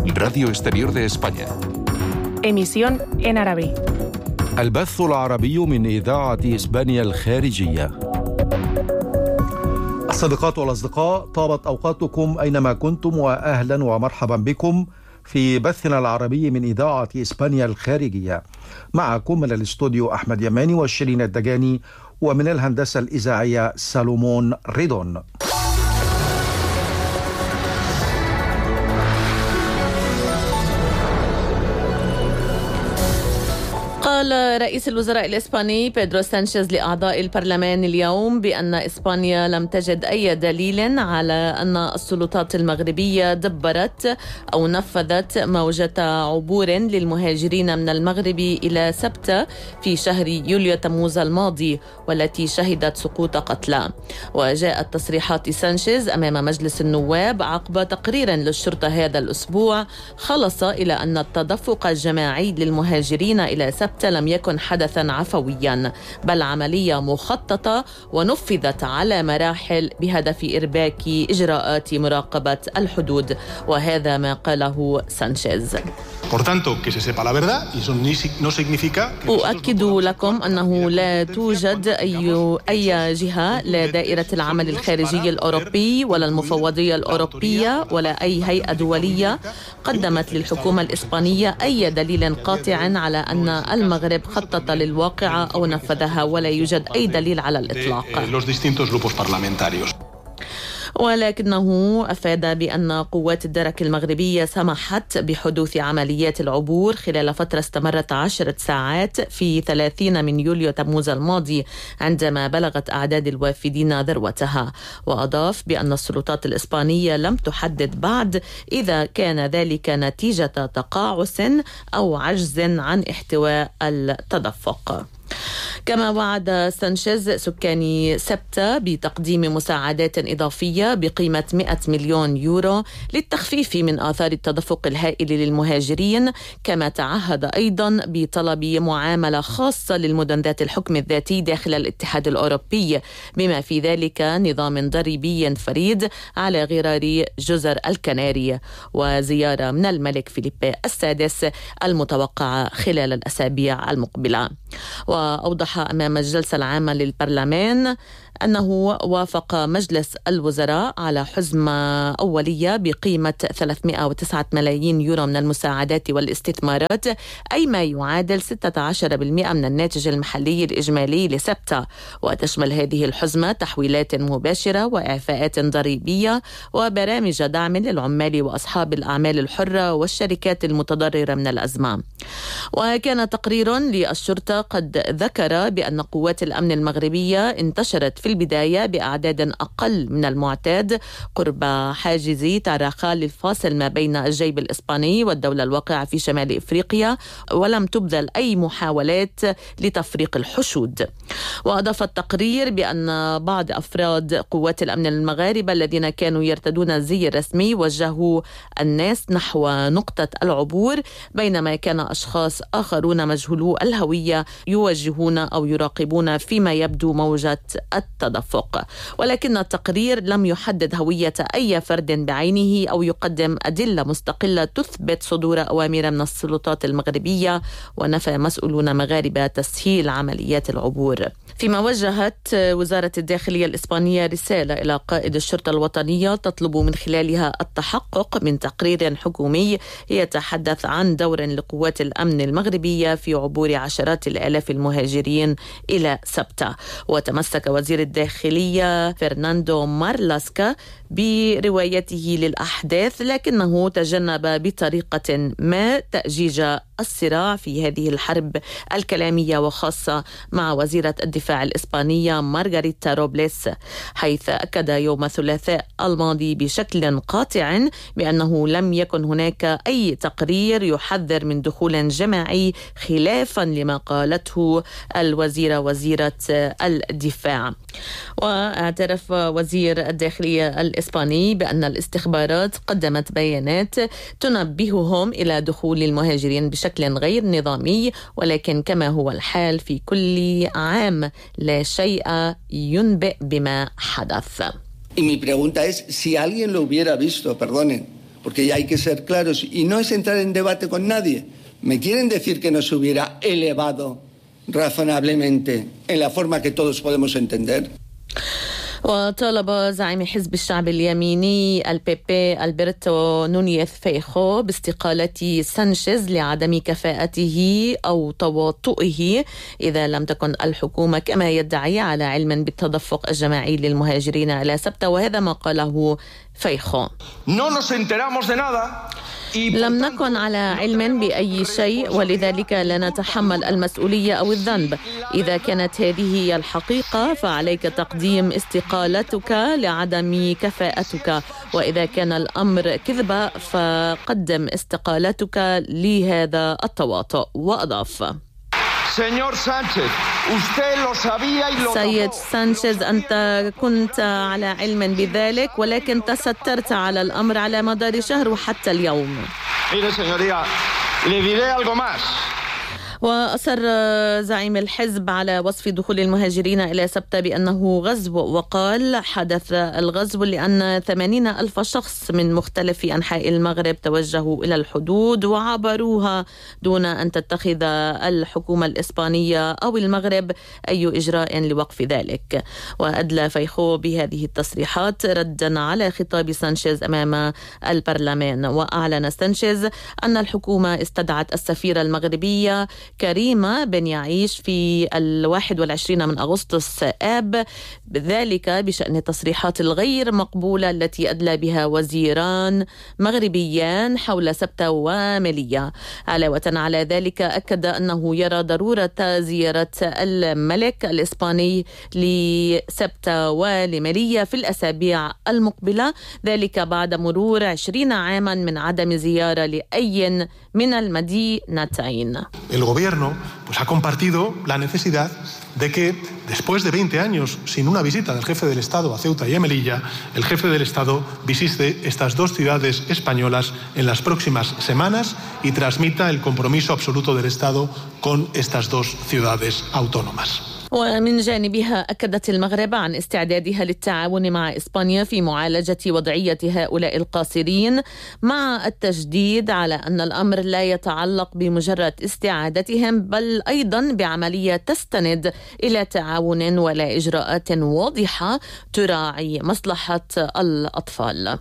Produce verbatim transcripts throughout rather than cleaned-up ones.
Radio Exterior de España. Emisión en árabe. البث العربي من إذاعة إسبانيا الخارجية. الصديقات والأصدقاء، طابت أوقاتكم أينما كنتم، وأهلا ومرحبا بكم في بثنا العربي من إذاعة إسبانيا الخارجية. معكم من الاستوديو أحمد يماني وشيرين الدجاني، ومن الهندسة الإذاعية سالومون ريدون. قال رئيس الوزراء الإسباني بيدرو سانشيز لأعضاء البرلمان اليوم بأن إسبانيا لم تجد أي دليل على أن السلطات المغربية دبرت أو نفذت موجة عبور للمهاجرين من المغرب إلى سبتة في شهر يوليو تموز الماضي، والتي شهدت سقوط قتلى. وجاءت تصريحات سانشيز أمام مجلس النواب عقب تقرير للشرطة هذا الأسبوع خلص إلى أن التدفق الجماعي للمهاجرين إلى سبتة لم يكن حدثا عفويا، بل عملية مخططة ونفذت على مراحل بهدف إرباك إجراءات مراقبة الحدود. وهذا ما قاله سانشيز. أؤكد لكم أنه لا توجد أي أي جهة، لا دائرة العمل الخارجي الأوروبي ولا المفوضية الأوروبية ولا أي هيئة دولية قدمت للحكومة الإسبانية أي دليل قاطع على أن المغرب خطط للواقعة أو نفذها، ولا يوجد أي دليل على الإطلاق. ولكنه أفاد بأن قوات الدرك المغربية سمحت بحدوث عمليات العبور خلال فترة استمرت عشرة ساعات في ثلاثين من يوليو تموز الماضي، عندما بلغت أعداد الوافدين ذروتها. وأضاف بأن السلطات الإسبانية لم تحدد بعد إذا كان ذلك نتيجة تقاعس أو عجز عن احتواء التدفق. كما وعد سانشيز سكاني سبتة بتقديم مساعدات إضافية بقيمة مئة مليون يورو للتخفيف من آثار التدفق الهائل للمهاجرين، كما تعهد أيضا بطلب معاملة خاصة للمدن ذات الحكم الذاتي داخل الاتحاد الأوروبي، بما في ذلك نظام ضريبي فريد على غرار جزر الكناري، وزيارة من الملك فيليبي السادس المتوقعة خلال الأسابيع المقبلة. وأوضح أمام الجلسة العامة للبرلمان أنه وافق مجلس الوزراء على حزمة أولية بقيمة ثلاثمئة وتسعة ملايين يورو من المساعدات والاستثمارات، أي ما يعادل ستة عشر بالمئة من الناتج المحلي الإجمالي لسبتة. وتشمل هذه الحزمة تحويلات مباشرة وإعفاءات ضريبية وبرامج دعم للعمال وأصحاب الأعمال الحرة والشركات المتضررة من الأزمة. وكان تقرير للشرطة قد ذكر بأن قوات الأمن المغربية انتشرت في البداية بأعداد أقل من المعتاد قرب حاجز تاراخال الفاصل ما بين الجيب الإسباني والدولة الواقعة في شمال إفريقيا، ولم تبذل أي محاولات لتفريق الحشود. وأضاف التقرير بأن بعض أفراد قوات الأمن المغاربة الذين كانوا يرتدون الزي الرسمي وجهوا الناس نحو نقطة العبور، بينما كان أشخاص آخرون مجهولو الهوية يوجهون أو يراقبون فيما يبدو موجة التدفق. ولكن التقرير لم يحدد هوية أي فرد بعينه أو يقدم أدلة مستقلة تثبت صدور أوامر من السلطات المغربية، ونفى مسؤولون مغاربة تسهيل عمليات العبور. فيما وجهت وزارة الداخلية الإسبانية رسالة إلى قائد الشرطة الوطنية تطلب من خلالها التحقق من تقرير حكومي يتحدث عن دور لقوات الأمن المغربية في عبور عشرات الآلاف المهاجرين إلى سبتة. وتمسك وزير الداخلية فرناندو مارلاسكا بروايته للأحداث، لكنه تجنب بطريقة ما تأجيج الصراع في هذه الحرب الكلامية، وخاصة مع وزيرة الدفاع الإسبانية مارغاريتا روبليس، حيث أكد يوم الثلاثاء الماضي بشكل قاطع بأنه لم يكن هناك أي تقرير يحذر من دخول جماعي، خلافا لما قالته الوزيرة وزيرة الدفاع. واعترف وزير الداخلية الإسباني بأن الاستخبارات قدمت بيانات تنبههم إلى دخول المهاجرين بشكل غير نظامي، ولكن كما هو الحال في كل عام لا شيء ينبئ بما حدث. Y mi pregunta es, si alguien lo hubiera visto, perdonen, porque ya hay que ser claros y no es entrar en debate con nadie. ¿Me quieren decir que no se hubiera elevado razonablemente en la forma que todos podemos entender? وطالب زعيم حزب الشعب اليميني البيبي ألبرتو نونيز فيخو باستقالة سانشيز لعدم كفاءته أو تواطؤه إذا لم تكن الحكومة كما يدعي على علم بالتدفق الجماعي للمهاجرين إلى سبتة، وهذا ما قاله فيخو. لم نكن على علم بأي شيء ولذلك لا نتحمل المسؤولية أو الذنب. إذا كانت هذه هي الحقيقة فعليك تقديم استقالتك لعدم كفاءتك، وإذا كان الأمر كذبة فقدم استقالتك لهذا التواطؤ. وأضاف: سيد سانشيز، أنت كنت على علم بذلك ولكن تسترت على الأمر على مدار شهر وحتى اليوم. وأصر زعيم الحزب على وصف دخول المهاجرين إلى سبتة بأنه غزو، وقال: حدث الغزو لأن ثمانين ألف شخص من مختلف أنحاء المغرب توجهوا إلى الحدود وعبروها دون أن تتخذ الحكومة الإسبانية أو المغرب أي إجراء لوقف ذلك. وأدلى فيخو بهذه التصريحات ردا على خطاب سانشيز أمام البرلمان. وأعلن سانشيز أن الحكومة استدعت السفيرة المغربية كريمة بن يعيش في الواحد والعشرين من أغسطس آب، ذلك بشأن التصريحات الغير مقبولة التي أدلى بها وزيران مغربيان حول سبتة وملية. علاوة على ذلك أكد أنه يرى ضرورة زيارة الملك الإسباني لسبتة ولملية في الأسابيع المقبلة، ذلك بعد مرور عشرين عاما من عدم زيارة لأي من المدينتين. El gobierno pues ha compartido la necesidad de que después de veinte años sin una visita del jefe del Estado a Ceuta y a Melilla, el jefe del Estado visite estas dos ciudades españolas en las próximas semanas y transmita el compromiso absoluto del Estado con estas dos ciudades autónomas. ومن جانبها أكدت المغرب عن استعدادها للتعاون مع إسبانيا في معالجة وضعية هؤلاء القاصرين، مع التشديد على أن الأمر لا يتعلق بمجرد استعادتهم بل أيضا بعملية تستند إلى تعاون ولا إجراءات واضحة تراعي مصلحة الأطفال.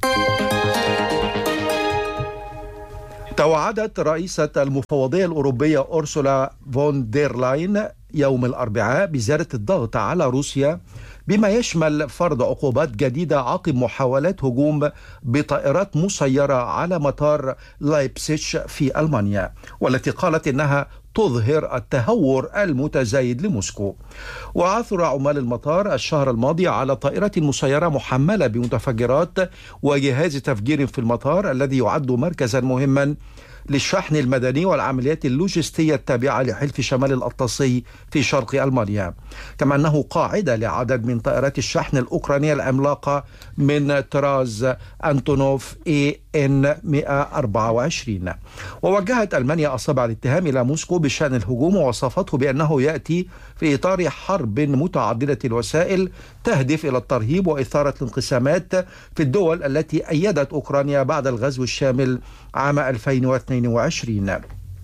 توعدت رئيسة المفوضية الأوروبية أورسولا فون دير لاين يوم الأربعاء بزيادة الضغط على روسيا بما يشمل فرض عقوبات جديدة عقب محاولات هجوم بطائرات مسيرة على مطار لايبسيش في ألمانيا، والتي قالت إنها تظهر التهور المتزايد لموسكو. وعثر عمال المطار الشهر الماضي على طائرة مسيرة محملة بمتفجرات وجهاز تفجير في المطار الذي يعد مركزا مهما للشحن المدني والعمليات اللوجستية التابعة لحلف شمال الأطلسي في شرق ألمانيا، كما أنه قاعدة لعدد من طائرات الشحن الأوكرانية العملاقة من طراز أنتونوف إي إن مئة وأربعة وعشرين. ووجهت ألمانيا أصابع الاتهام إلى موسكو بشأن الهجوم ووصفته بأنه يأتي في إطار حرب متعددة الوسائل تهدف إلى الترهيب وإثارة الانقسامات في الدول التي أيدت أوكرانيا بعد الغزو الشامل عام ألفين واثنين وعشرين.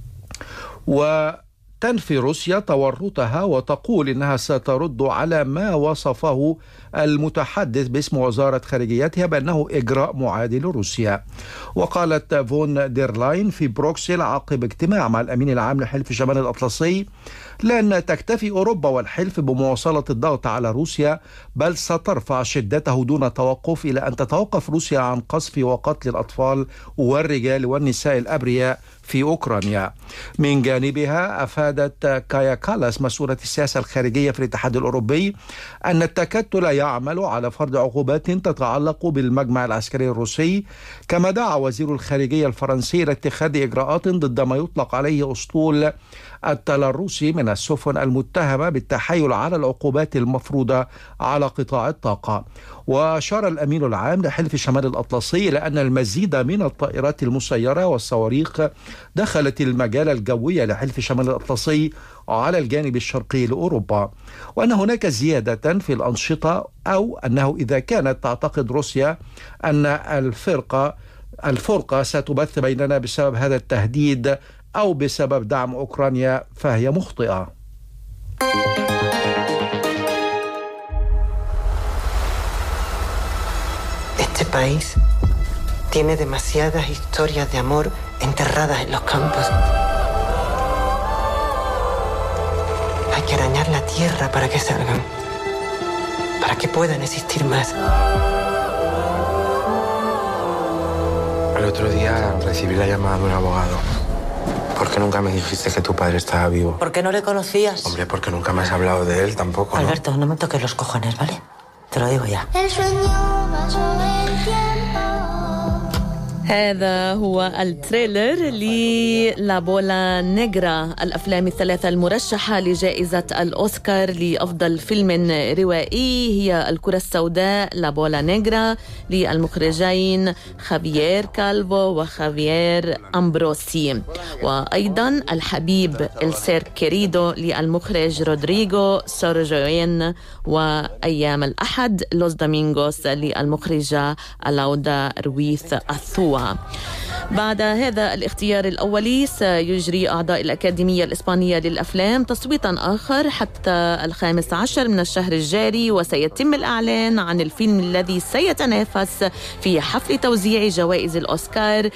وتنفي روسيا تورطها وتقول إنها سترد على ما وصفه المتحدث باسم وزارة خارجيتها بأنه إجراء معادي لروسيا. وقالت فون دير لاين في بروكسل عقب اجتماع مع الأمين العام لحلف شمال الأطلسي لن تكتفي أوروبا والحلف بمواصلة الضغط على روسيا، بل سترفع شدته دون توقف إلى أن تتوقف روسيا عن قصف وقتل الأطفال والرجال والنساء الأبرياء في أوكرانيا. من جانبها أفادت كايا كالاس مسؤولة السياسة الخارجية في الاتحاد الأوروبي أن التكتل يعمل على فرض عقوبات تتعلق بالمجمع العسكري الروسي، كما دعا وزير الخارجية الفرنسي إلى اتخاذ إجراءات ضد ما يطلق عليه أسطول التلروسي من السفن المتهمة بالتحايل على العقوبات المفروضة على قطاع الطاقة. وأشار الأمين العام لحلف شمال الأطلسي إلى أن المزيد من الطائرات المسيرة والصواريخ دخلت المجال الجوي لحلف شمال الأطلسي على الجانب الشرقي لأوروبا، وأن هناك زيادة في الأنشطة، أو أنه إذا كانت تعتقد روسيا أن الفرقة الفرقة ستبث بيننا بسبب هذا التهديد أو بسبب دعم أوكرانيا فهي مخطئة. Este país tiene demasiadas historias de amor enterradas en los campos. Hay que arañar la tierra para que salgan, para que puedan existir más. El otro día recibí la llamada de un abogado. ¿Por qué nunca me dijiste que tu padre estaba vivo? ¿Por qué no le conocías? Hombre, porque nunca me has hablado de él tampoco, ¿no? Alberto, no me toques los cojones, ¿vale? Te lo digo ya. El sueño pasó el tiempo. هذا هو التريلر للا بولا نيغرا، الأفلام الثلاثة المرشحة لجائزة الأوسكار لأفضل فيلم روائي هي الكرة السوداء لا بولا نيغرا للمخرجين خافيير كالفو وخافيير أمبروسي، وأيضا الحبيب السير كيريدو للمخرج رودريغو سورجوين، وأيام الأحد لوس دومينغوس للمخرجة ألاودا رويث أثوا. بعد هذا الاختيار الأولي سيجري أعضاء الأكاديمية الإسبانية للأفلام تصويتا آخر حتى الخامس عشر من الشهر الجاري، وسيتم الإعلان عن الفيلم الذي سيتنافس في حفل توزيع جوائز الأوسكار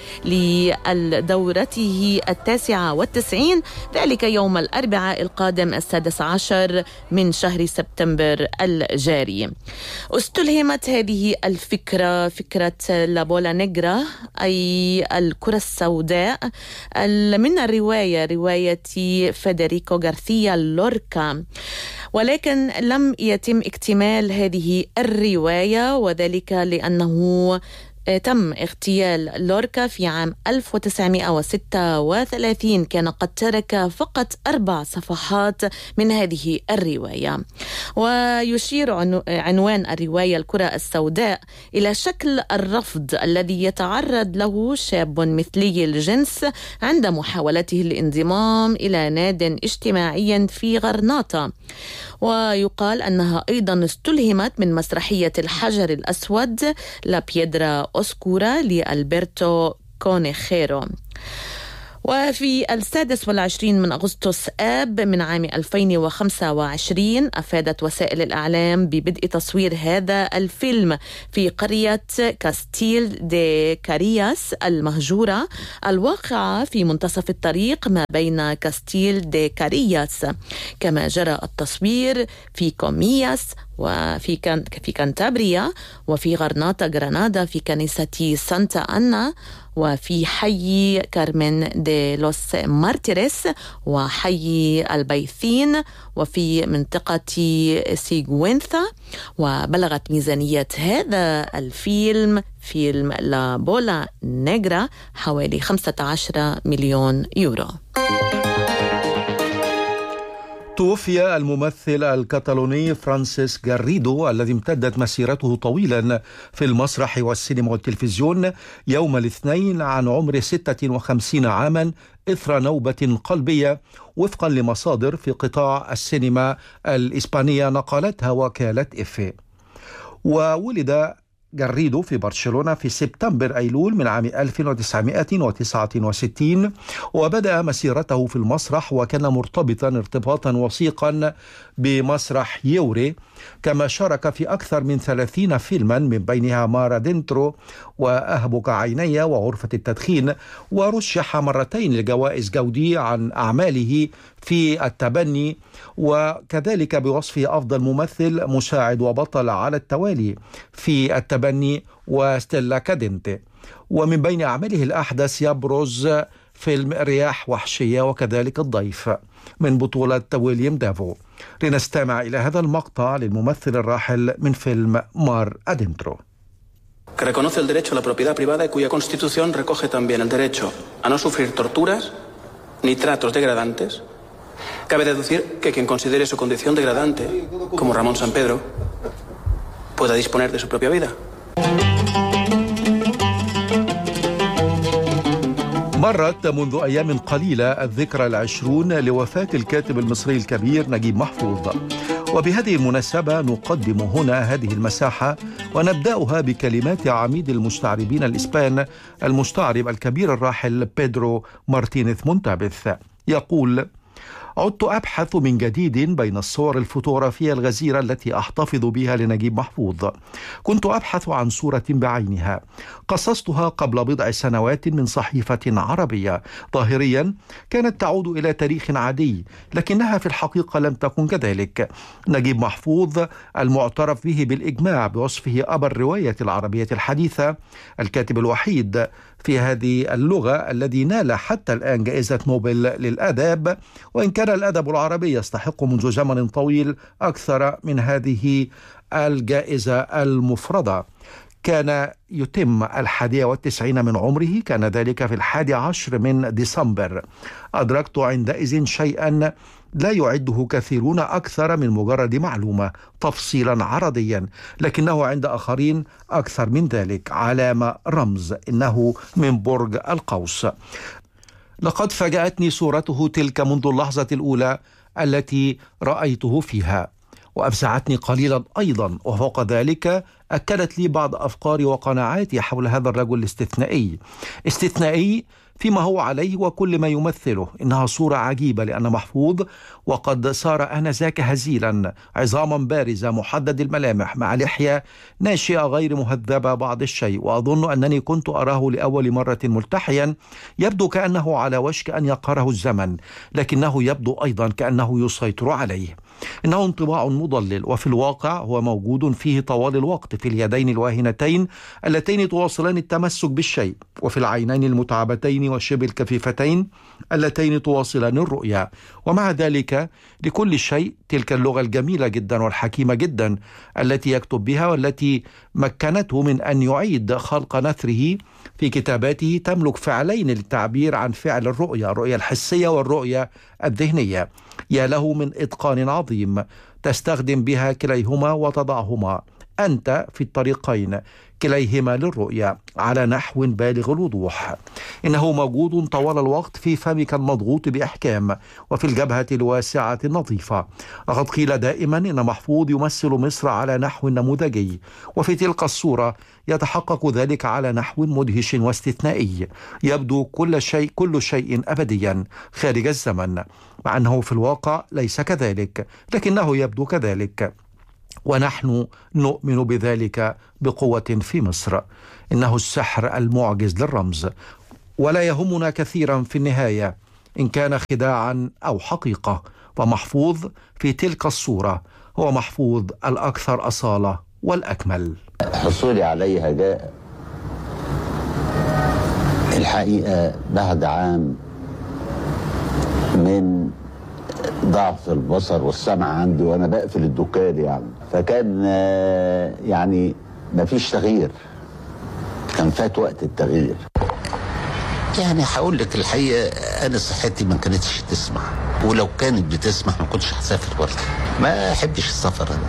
لدورته التاسعة والتسعين، ذلك يوم الأربعاء القادم السادس عشر من شهر سبتمبر الجاري. استلهمت هذه الفكرة فكرة لا بولا نيغرا أي الكرة السوداء من الرواية رواية فيدريكو غارثيا لوركا، ولكن لم يتم اكتمال هذه الرواية، وذلك لأنه تم اغتيال لوركا في عام ألف وتسعمائة وستة وثلاثين، كان قد ترك فقط أربع صفحات من هذه الرواية. ويشير عنوان الرواية الكرة السوداء إلى شكل الرفض الذي يتعرض له شاب مثلي الجنس عند محاولته الانضمام إلى ناد اجتماعي في غرناطة، ويقال أنها أيضا استلهمت من مسرحية الحجر الأسود لا بيدرا أوسكورا لألبرتو كونيخيرو. وفي السادس والعشرين من أغسطس آب من عام ألفين وخمسة وعشرين أفادت وسائل الإعلام ببدء تصوير هذا الفيلم في قرية كاستيل دي كارياس المهجورة الواقعة في منتصف الطريق ما بين كاستيل دي كارياس، كما جرى التصوير في كومياس وفي كان في كانتابريا وفي غرناطة غرناطة في كنيسة سانتا أنا وفي حي كارمن دي لوس مارتيريس وحي البيثين وفي منطقة سيغوينثا. وبلغت ميزانية هذا الفيلم فيلم لا بولا نيغرا حوالي خمسة عشر مليون يورو. توفي الممثل الكتالوني فرانسيس غاريدو الذي امتدت مسيرته طويلا في المسرح والسينما والتلفزيون يوم الاثنين عن عمر ستة وخمسين عاما إثر نوبة قلبية، وفقا لمصادر في قطاع السينما الإسبانية نقلتها وكالة إف. وولد غاريدو في برشلونة في سبتمبر أيلول من عام ألف وتسعمائة وتسعة وستين، وبدأ مسيرته في المسرح وكان مرتبطا ارتباطا وثيقا بمسرح يوري، كما شارك في أكثر من ثلاثين فيلما من بينها مار أدنترو وأهبك عيني وغرفة التدخين، ورشح مرتين لجوائز جودي عن أعماله في التبني، وكذلك بوصفه أفضل ممثل مساعد وبطل على التوالي في التبني وستيلا كادنتي. ومن بين أعماله الأحدث يبرز فيلم رياح وحشية وكذلك الضيف من بطولة ويليام دافو. لنستمع إلى هذا المقطع للممثل الراحل من فيلم مار أدنترو. Que reconoce el derecho a la propiedad privada y cuya constitución recoge también el derecho a no sufrir torturas ni tratos degradantes. Cabe deducir que quien considere su condición degradante, como Ramón Sampedro, pueda disponer de su propia vida. مرت منذ أيام قليلة الذكرى العشرون لوفاة الكاتب المصري الكبير نجيب محفوظ، وبهذه المناسبة نقدم هنا هذه المساحة ونبدأها بكلمات عميد المستعربين الإسبان المستعرب الكبير الراحل بيدرو مارتينيز مونتابيث. يقول: عدت أبحث من جديد بين الصور الفوتوغرافية الغزيرة التي أحتفظ بها لنجيب محفوظ. كنت أبحث عن صورة بعينها قصصتها قبل بضع سنوات من صحيفة عربية، ظاهريا كانت تعود إلى تاريخ عادي، لكنها في الحقيقة لم تكن كذلك. نجيب محفوظ المعترف به بالإجماع بوصفه أبا الرواية العربية الحديثة، الكاتب الوحيد في هذه اللغة الذي نال حتى الآن جائزة نوبل للآداب، وإن كان الأدب العربي يستحق منذ زمن طويل أكثر من هذه الجائزة المفردة. كان يتم الحادية والتسعين من عمره، كان ذلك في الحادي عشر من ديسمبر. أدركت عندئذ شيئا لا يعده كثيرون أكثر من مجرد معلومة، تفصيلا عرضيا، لكنه عند آخرين أكثر من ذلك، علامة رمز، إنه من برج القوس. لقد فاجأتني صورته تلك منذ اللحظة الأولى التي رأيته فيها، وأفزعتني قليلا أيضا، وفوق ذلك أكدت لي بعض أفكاري وقناعاتي حول هذا الرجل الاستثنائي استثنائي فيما هو عليه وكل ما يمثله. إنها صورة عجيبة، لأن محفوظ وقد صار آنذاك هزيلا، عظاما بارزة، محدد الملامح، مع لحية ناشئة غير مهذبة بعض الشيء، وأظن أنني كنت أراه لأول مرة ملتحيا، يبدو كأنه على وشك أن يقهره الزمن، لكنه يبدو أيضا كأنه يسيطر عليه. إنه انطباع مضلل، وفي الواقع هو موجود فيه طوال الوقت، في اليدين الواهنتين اللتين تواصلان التمسك بالشيء، وفي العينين المتعبتين وشبه الكفيفتين اللتين تواصلان الرؤية. ومع ذلك لكل شيء تلك اللغة الجميلة جدا والحكيمة جدا التي يكتب بها، والتي مكنته من أن يعيد خلق نثره في كتاباته، تملك فعلين للتعبير عن فعل الرؤية، الرؤية الحسية والرؤية الذهنية. يا له من إتقان عظيم تستخدم بها كليهما وتضعهما أنت في الطريقين كليهما للرؤية على نحو بالغ الوضوح. إنه موجود طوال الوقت في فمك المضغوط بإحكام، وفي الجبهة الواسعة النظيفة. لقد قيل دائما إن محفوظ يمثل مصر على نحو نموذجي، وفي تلك الصورة يتحقق ذلك على نحو مدهش واستثنائي. يبدو كل شيء كل شيء أبديا خارج الزمن، مع أنه في الواقع ليس كذلك، لكنه يبدو كذلك، ونحن نؤمن بذلك بقوة في مصر. إنه السحر المعجز للرمز، ولا يهمنا كثيرا في النهاية إن كان خداعا أو حقيقة. ومحفوظ في تلك الصورة هو محفوظ الأكثر أصالة والأكمل. حصولي عليها جاء الحقيقة بعد عام من ضعف البصر والسمع عندي وانا بقفل الدكان، يعني فكان يعني مفيش تغيير، كان فات وقت التغيير. يعني هقول لك الحقيقه انا صحتي ما كانتش تسمح، ولو كانت بتسمح ما كنتش هسافر برضه، ما احبش السفر انا.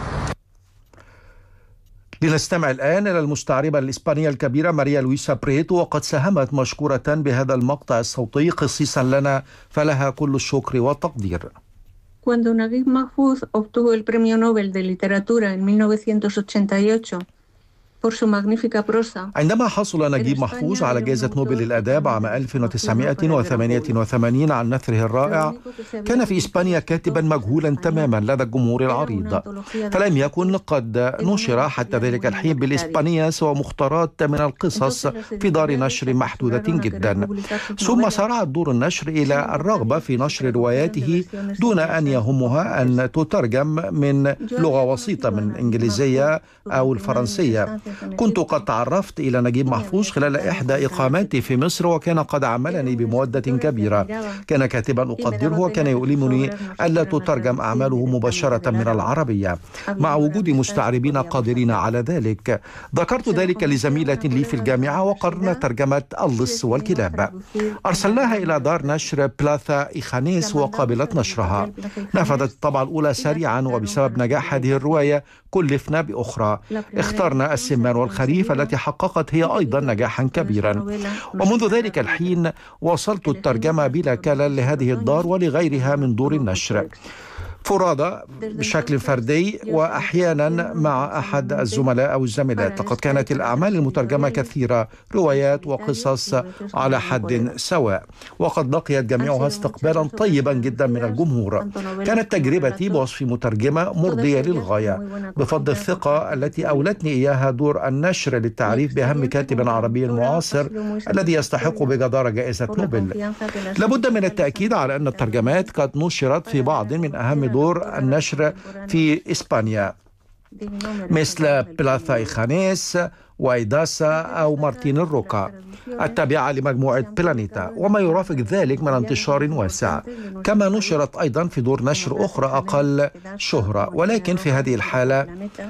لنستمع الآن إلى المستعربة الإسبانية الكبيرة ماريا لويسا بريتو، وقد ساهمت مشكورة بهذا المقطع الصوتي خصيصا لنا، فلها كل الشكر والتقدير. Cuando Naguib Mahfouz obtuvo el Premio Nobel de Literatura en mil novecientos ochenta y ocho por su magnífica prosa. عندما حصل نجيب محفوظ على جائزة نوبل للآداب عام ألف وتسعمائة وثمانية وثمانين عن نثره الرائع، كان في إسبانيا كاتبا مجهولا تماما لدى الجمهور العريض، فلم يكن قد نشر حتى ذلك الحين بالإسبانية سوى مختارات من القصص في دار نشر محدودة جدا. ثم سارعت دور النشر إلى الرغبة في نشر رواياته دون أن يهمها أن تترجم من لغة وسيطة من الإنجليزية أو الفرنسية. كنت قد تعرفت إلى نجيب محفوظ خلال إحدى إقاماتي في مصر، وكان قد عملني بمودة كبيرة. كان كاتبا أقدره، وكان يؤلمني ألا تترجم أعماله مباشرة من العربية مع وجود مستعربين قادرين على ذلك. ذكرت ذلك لزميلة لي في الجامعة، وقررنا ترجمة اللص والكلاب. أرسلناها إلى دار نشر بلاثا إيخانيس وقابلت نشرها. نفذت الطبعة الأولى سريعا، وبسبب نجاح هذه الرواية كلفنا بأخرى. اخترنا السمان والخريف التي حققت هي أيضا نجاحا كبيرا، ومنذ ذلك الحين واصلت الترجمة بلا كلل لهذه الدار ولغيرها من دور النشر. فرادى بشكل فردي وأحيانا مع أحد الزملاء أو الزميلات. لقد كانت الأعمال المترجمة كثيرة، روايات وقصص على حد سواء، وقد لقيت جميعها استقبالا طيبا جدا من الجمهور. كانت تجربتي بوصف مترجمة مرضية للغاية بفضل الثقة التي أولتني إياها دور النشر للتعريف بأهم كاتب عربي معاصر الذي يستحق بجدارة جائزة نوبل. لابد من التأكيد على أن الترجمات قد نشرت في بعض من أهم دور النشر في إسبانيا مثل بلاثا إيخانيس وإيداسا أو مارتين الروكا التابعة لمجموعة بلانيتا، وما يرافق ذلك من انتشار واسع. كما نشرت أيضا في دور نشر أخرى أقل شهرة، ولكن في هذه الحالة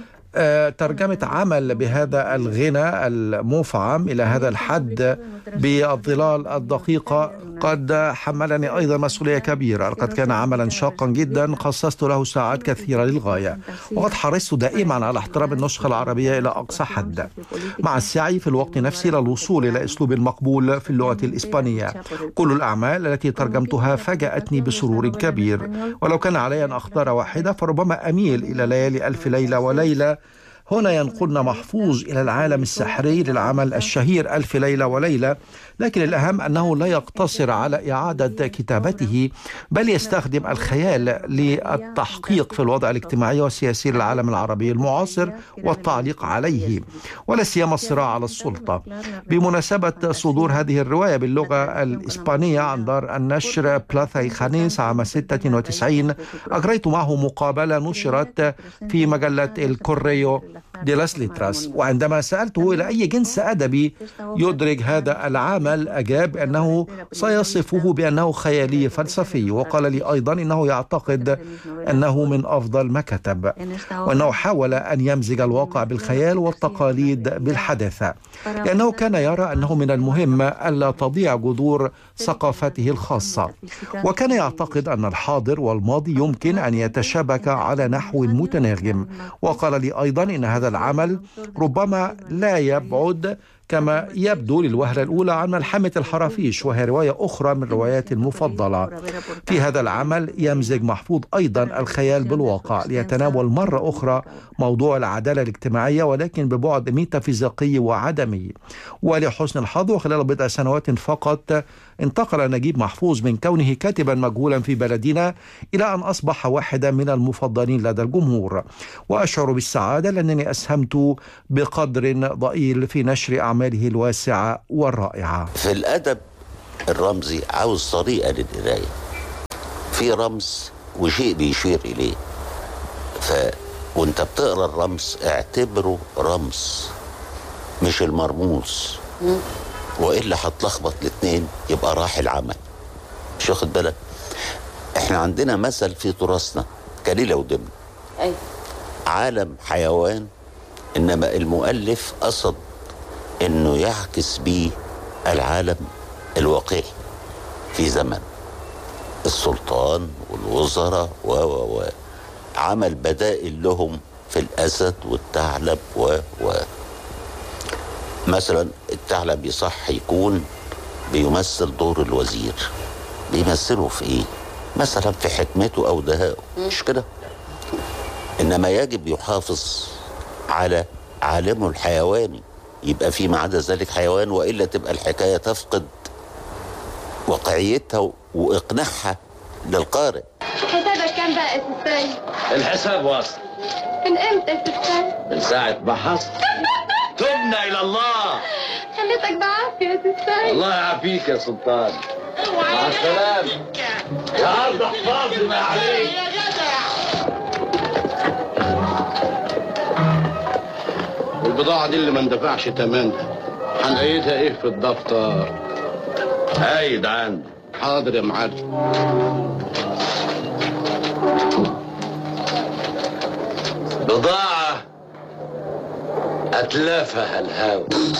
ترجمة عمل بهذا الغنى المفعم إلى هذا الحد بالظلال الدقيقة قد حملني أيضا مسؤولية كبيرة. لقد كان عملا شاقا جدا خصصت له ساعات كثيرة للغاية، وقد حرصت دائما على احترام النسخة العربية إلى أقصى حد، مع السعي في الوقت نفسه للوصول إلى أسلوب مقبول في اللغة الإسبانية. كل الأعمال التي ترجمتها فاجأتني بسرور كبير، ولو كان علي أن أختار واحدة فربما أميل إلى ليالي ألف ليلة وليلة. هنا ينقلنا محفوظ إلى العالم السحري للعمل الشهير ألف ليلة وليلة، لكن الأهم أنه لا يقتصر على إعادة كتابته، بل يستخدم الخيال للتحقيق في الوضع الاجتماعي والسياسي للعالم العربي المعاصر والتعليق عليه، ولا سيما الصراع على السلطة. بمناسبة صدور هذه الرواية باللغة الإسبانية عن دار النشر بلاثا إيخانيس عام ستة وتسعين، أجريت معه مقابلة نشرت في مجلة الكوريو دي لاس ليتراس، وعندما سألته إلى أي جنس أدبي يدرج هذا العمل أجاب أنه سيصفه بأنه خيالي فلسفي، وقال لي أيضا أنه يعتقد أنه من أفضل ما كتب، وأنه حاول أن يمزج الواقع بالخيال والتقاليد بالحداثة، لأنه كان يرى أنه من المهم ألا تضيع جذور ثقافته الخاصة، وكان يعتقد أن الحاضر والماضي يمكن أن يتشابك على نحو متناغم. وقال لي أيضا إن هذا العمل ربما لا يبعد كما يبدو للوهلة الأولى عن ملحمة الحرافيش، وهي رواية أخرى من رواياتي المفضلة. في هذا العمل يمزج محفوظ أيضا الخيال بالواقع ليتناول مرة أخرى موضوع العدالة الاجتماعية، ولكن ببعد ميتافيزيقي وعدمي. ولحسن الحظ وخلال بضع سنوات فقط انتقل نجيب محفوظ من كونه كاتبا مجهولا في بلدنا إلى أن أصبح واحدا من المفضلين لدى الجمهور، وأشعر بالسعادة لأنني أسهمت بقدر ضئيل في نشر أعماله الواسعة والرائعة. في الأدب الرمزي عاوز طريقة للقراية، في رمز وشيء بيشير إليه، ف وانت بتقرأ الرمز اعتبره رمز مش المرموز، وإلا هتلخبط الاثنين يبقى راح العمل. مش واخد بالك؟ احنا عندنا مثل في تراثنا كليلة ودمن، أي عالم حيوان، إنما المؤلف قصد إنه يعكس بيه العالم الواقعي في زمن السلطان والوزراء و و و عمل بدائل لهم في الأسد والثعلب و و مثلا الثعلب يصح يكون بيمثل دور الوزير، بيمثله في ايه؟ مثلا في حكمته او دهائه، مش كده؟ انما يجب يحافظ على عالمه الحيواني، يبقى فيما عدا ذلك حيوان، والا تبقى الحكايه تفقد واقعيتها واقناعها للقارئ. حسابك كام بقى يا ستاي؟ الحساب واصل. من امتى يا ستاي؟ من ساعة ما حصل. تبنا إلى الله. خليتك بعافية يا ستاي. الله يعافيك يا سلطان. مع السلامة. يا أرض احفظي ما عليك. يا جدع. البضاعة دي اللي ما اندفعش تمنها هنقيدها ايه في الدفتر؟ قايد عندي. حاضر يا معلم. بضاعة أتلافها الهوى.